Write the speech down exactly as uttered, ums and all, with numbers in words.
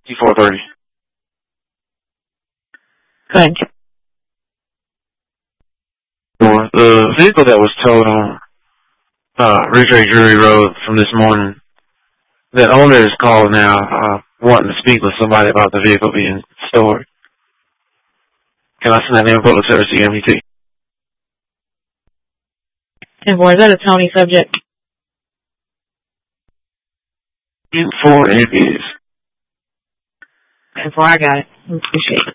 T four thirty. Thank you. The vehicle that was towed on uh, Ridgeway Drury Road from this morning, the owner is calling now, uh, wanting to speak with somebody about the vehicle being stored. Can I send that name of public service to M E T? And boy, is that a Tony subject? For it is. And for I got it. Appreciate it.